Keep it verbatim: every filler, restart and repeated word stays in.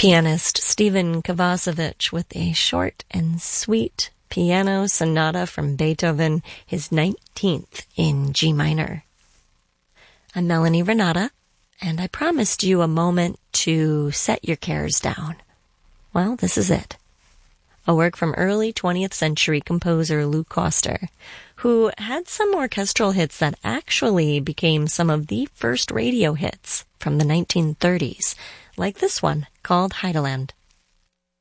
Pianist Stephen Kovacevic with a short and sweet piano sonata from Beethoven, his nineteenth in G minor. I'm Melanie Renata, and I promised you a moment to set your cares down. Well, this is it. A work from early twentieth century composer Lou Koster, who had some orchestral hits that actually became some of the first radio hits from the nineteen thirties, like this one called Heideland.